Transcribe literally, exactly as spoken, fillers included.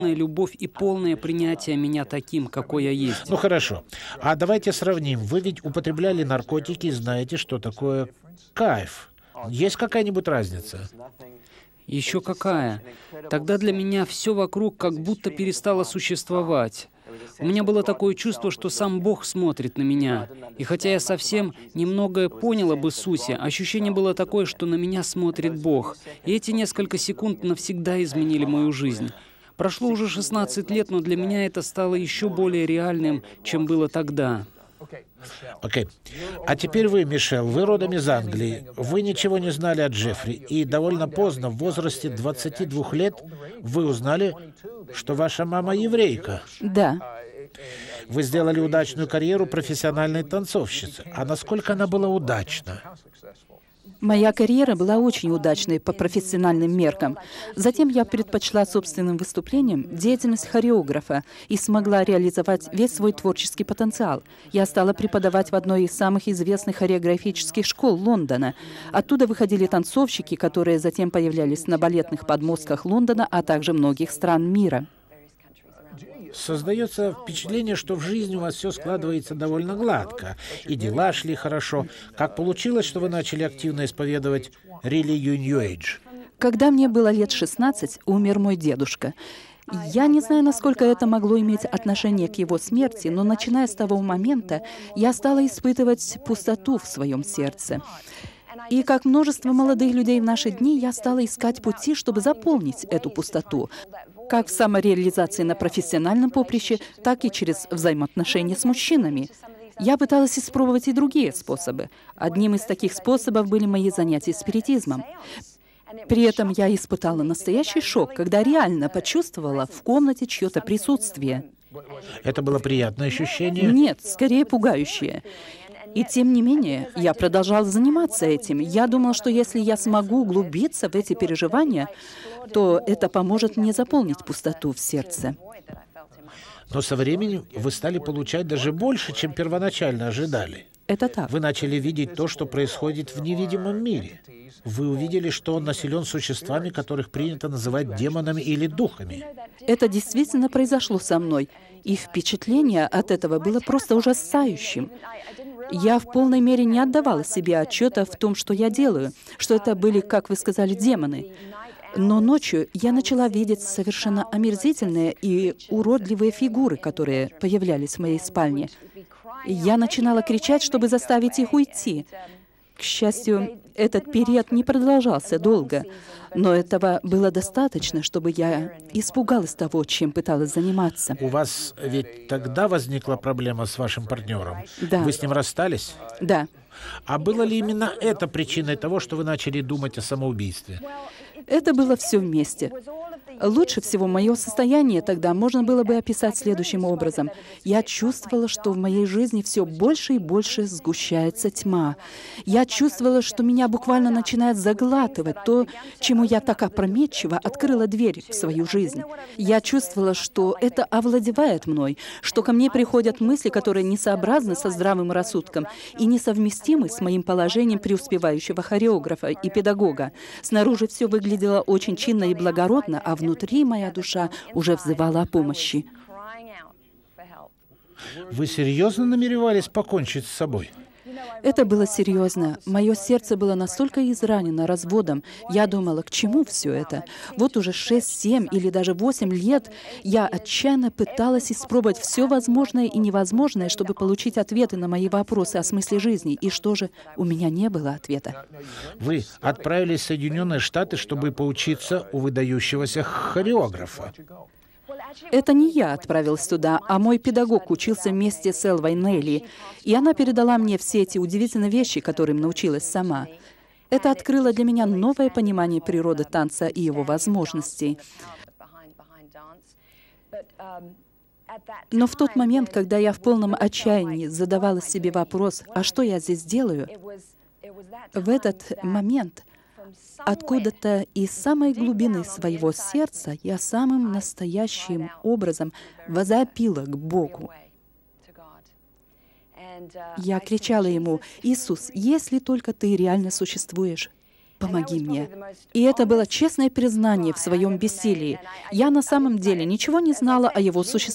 любовь и полное принятие меня таким, какой я есть. Ну хорошо. А давайте сравним. Вы ведь употребляли наркотики и знаете, что такое кайф. Есть какая-нибудь разница? Еще какая? Тогда для меня все вокруг как будто перестало существовать. У меня было такое чувство, что сам Бог смотрит на меня. И хотя я совсем немногое понял об Иисусе, ощущение было такое, что на меня смотрит Бог. И эти несколько секунд навсегда изменили мою жизнь. Прошло уже шестнадцать лет, но для меня это стало еще более реальным, чем было тогда. Окей. А теперь вы, Мишель, вы родом из Англии. Вы ничего не знали о Джеффри. И довольно поздно, в возрасте двадцати двух лет, вы узнали, что ваша мама еврейка. Да. Вы сделали удачную карьеру профессиональной танцовщицы. А насколько она была удачна? Моя карьера была очень удачной по профессиональным меркам. Затем я предпочла собственным выступлениям деятельность хореографа и смогла реализовать весь свой творческий потенциал. Я стала преподавать в одной из самых известных хореографических школ Лондона. Оттуда выходили танцовщики, которые затем появлялись на балетных подмостках Лондона, а также многих стран мира. Создается впечатление, что в жизни у вас все складывается довольно гладко, и дела шли хорошо. Как получилось, что вы начали активно исповедовать религию New Age? Когда мне было лет шестнадцать, умер мой дедушка. Я не знаю, насколько это могло иметь отношение к его смерти, но начиная с того момента я стала испытывать пустоту в своем сердце. И как множество молодых людей в наши дни, я стала искать пути, чтобы заполнить эту пустоту, как в самореализации на профессиональном поприще, так и через взаимоотношения с мужчинами. Я пыталась испробовать и другие способы. Одним из таких способов были мои занятия спиритизмом. При этом я испытала настоящий шок, когда реально почувствовала в комнате чье-то присутствие. Это было приятное ощущение? Нет, скорее пугающее. И тем не менее, я продолжала заниматься этим. Я думала, что если я смогу углубиться в эти переживания, то это поможет мне заполнить пустоту в сердце. Но со временем вы стали получать даже больше, чем первоначально ожидали. Это так. Вы начали видеть то, что происходит в невидимом мире. Вы увидели, что он населен существами, которых принято называть демонами или духами. Это действительно произошло со мной, и впечатление от этого было просто ужасающим. Я в полной мере не отдавала себе отчета в том, что я делаю, что это были, как вы сказали, демоны. Но ночью я начала видеть совершенно омерзительные и уродливые фигуры, которые появлялись в моей спальне. Я начинала кричать, чтобы заставить их уйти. К счастью, этот период не продолжался долго, но этого было достаточно, чтобы я испугалась того, чем пыталась заниматься. У вас ведь тогда возникла проблема с вашим партнером? Да. Вы с ним расстались? Да. А было ли именно это причиной того, что вы начали думать о самоубийстве? Это было все вместе. Лучше всего мое состояние тогда можно было бы описать следующим образом. Я чувствовала, что в моей жизни все больше и больше сгущается тьма. Я чувствовала, что меня буквально начинает заглатывать то, чему я так опрометчиво открыла дверь в свою жизнь. Я чувствовала, что это овладевает мной, что ко мне приходят мысли, которые несообразны со здравым рассудком и несовместимы с моим положением преуспевающего хореографа и педагога. Снаружи все выглядело очень чинно и благородно, а внутри моя душа уже взывала о помощи. Вы серьезно намеревались покончить с собой? Это было серьезно. Мое сердце было настолько изранено разводом. Я думала, к чему все это? Вот уже шесть, семь или даже восемь лет я отчаянно пыталась испробовать все возможное и невозможное, чтобы получить ответы на мои вопросы о смысле жизни. И что же? У меня не было ответа. Вы отправились в Соединенные Штаты, чтобы поучиться у выдающегося хореографа. Это не я отправилась туда, а мой педагог учился вместе с Элвой Нелли, и она передала мне все эти удивительные вещи, которым научилась сама. Это открыло для меня новое понимание природы танца и его возможностей. Но в тот момент, когда я в полном отчаянии задавала себе вопрос, а что я здесь делаю, в этот момент откуда-то из самой глубины своего сердца я самым настоящим образом возопила к Богу. Я кричала Ему: «Иисус, если только Ты реально существуешь, помоги мне». И это было честное признание в своем бессилии. Я на самом деле ничего не знала о его существовании.